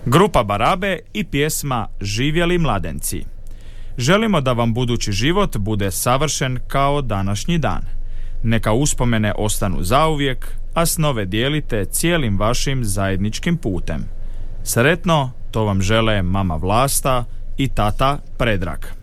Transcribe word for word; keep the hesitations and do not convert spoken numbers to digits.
Grupa Barabe i pjesma Živjeli mladenci. Želimo da vam budući život bude savršen kao današnji dan. Neka uspomene ostanu zauvijek, a snove dijelite cijelim vašim zajedničkim putem. Sretno, to vam žele mama Vlasta i tata Predrag.